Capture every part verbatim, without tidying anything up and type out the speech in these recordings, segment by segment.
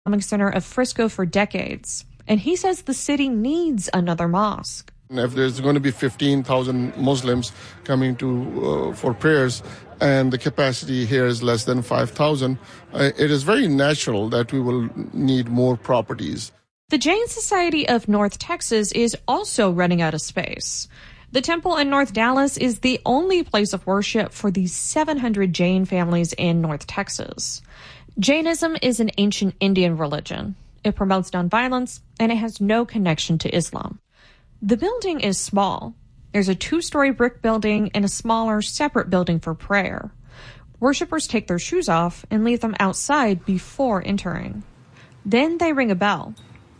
Islamic Center of Frisco for decades, and he says the city needs another mosque. If there's going to be fifteen thousand Muslims coming to uh, for prayers, and the capacity here is less than five thousand, uh, it is very natural that we will need more properties. The Jain Society of North Texas is also running out of space. The temple in North Dallas is the only place of worship for the seven hundred Jain families in North Texas. Jainism is an ancient Indian religion. It promotes nonviolence, and it has no connection to Islam. The building is small. There's a two-story brick building and a smaller, separate building for prayer. Worshippers take their shoes off and leave them outside before entering. Then they ring a bell.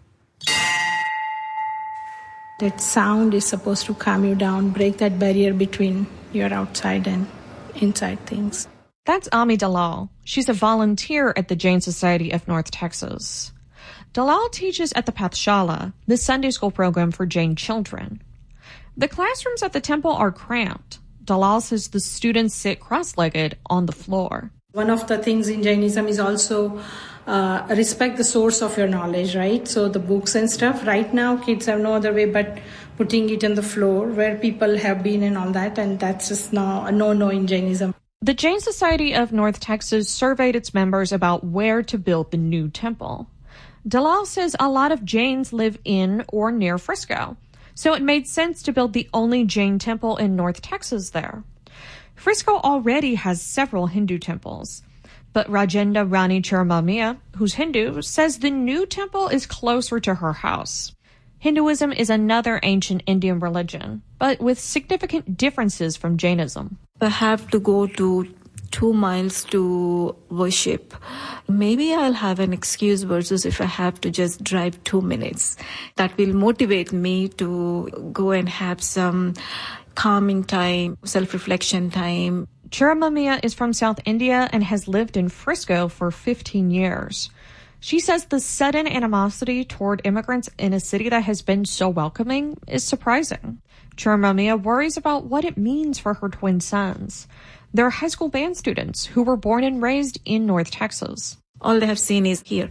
That sound is supposed to calm you down, break that barrier between your outside and inside things. That's Ami Dalal. She's a volunteer at the Jain Society of North Texas. Dalal teaches at the Pathshala, the Sunday school program for Jain children. The classrooms at the temple are cramped. Dalal says the students sit cross-legged on the floor. One of the things in Jainism is also uh, respect the source of your knowledge, right? So the books and stuff, right now kids have no other way but putting it on the floor where people have been and all that, and that's just now a no-no in Jainism. The Jain Society of North Texas surveyed its members about where to build the new temple. Dalal says a lot of Jains live in or near Frisco, so it made sense to build the only Jain temple in North Texas there. Frisco already has several Hindu temples, but Rajenda Rani Charamamia, who's Hindu, says the new temple is closer to her house. Hinduism is another ancient Indian religion, but with significant differences from Jainism. I have to go to two miles to worship. Maybe I'll have an excuse versus if I have to just drive two minutes. That will motivate me to go and have some calming time, self-reflection time. Charamamia is from South India and has lived in Frisco for fifteen years. She says the sudden animosity toward immigrants in a city that has been so welcoming is surprising. Charamamia worries about what it means for her twin sons. They're high school band students who were born and raised in North Texas. All they have seen is here.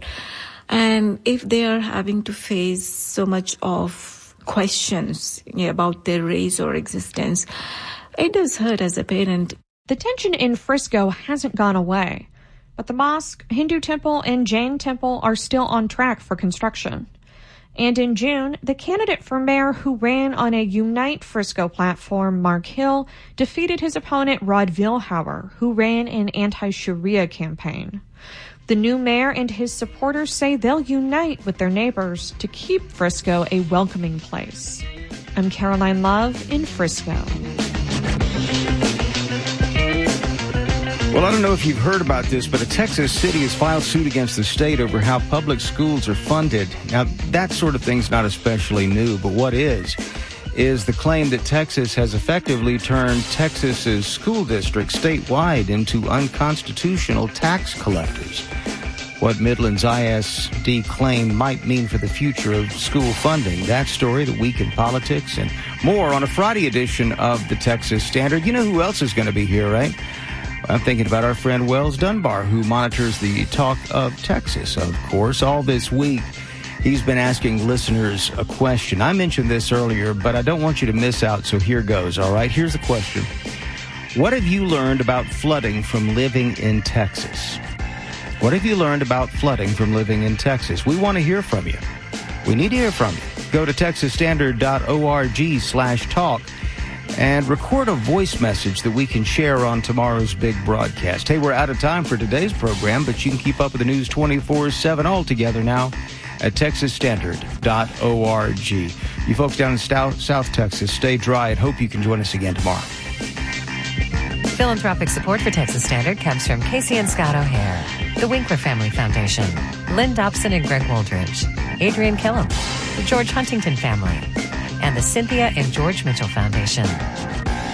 And if they are having to face so much of questions about their race or existence, it does hurt as a parent. The tension in Frisco hasn't gone away, but the mosque, Hindu temple, and Jain temple are still on track for construction. And in June, the candidate for mayor who ran on a Unite Frisco platform, Mark Hill, defeated his opponent Rod Vilhauer, who ran an anti-Sharia campaign. The new mayor and his supporters say they'll unite with their neighbors to keep Frisco a welcoming place. I'm Caroline Love in Frisco. Well, I don't know if you've heard about this, but a Texas city has filed suit against the state over how public schools are funded. Now, that sort of thing's not especially new, but what is, is the claim that Texas has effectively turned Texas's school districts statewide into unconstitutional tax collectors. What Midland's I S D claim might mean for the future of school funding. That story, the week in politics, and more on a Friday edition of the Texas Standard. You know who else is going to be here, right? I'm thinking about our friend Wells Dunbar, who monitors the Talk of Texas, of course. All this week, he's been asking listeners a question. I mentioned this earlier, but I don't want you to miss out, so here goes, all right? Here's the question. What have you learned about flooding from living in Texas? What have you learned about flooding from living in Texas? We want to hear from you. We need to hear from you. Go to texas standard dot org slash talk. And record a voice message that we can share on tomorrow's big broadcast. Hey, we're out of time for today's program, but you can keep up with the news twenty-four seven all together now at texas standard dot org. You folks down in South, South Texas, stay dry and hope you can join us again tomorrow. Philanthropic support for Texas Standard comes from Casey and Scott O'Hare, the Winkler Family Foundation, Lynn Dobson and Greg Wooldridge, Adrian Killam, the George Huntington Family, and the Cynthia and George Mitchell Foundation.